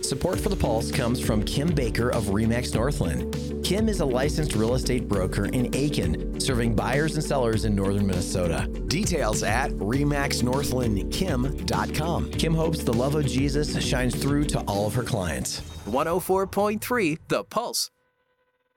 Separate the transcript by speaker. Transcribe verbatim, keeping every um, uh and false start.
Speaker 1: Support for The Pulse comes from Kim Baker of RE/MAX Northland. Kim is a licensed real estate broker in Aiken, serving buyers and sellers in northern Minnesota.
Speaker 2: Details at remax northland kim dot com.
Speaker 1: Kim hopes the love of Jesus shines through to all of her clients.
Speaker 2: one oh four point three The Pulse.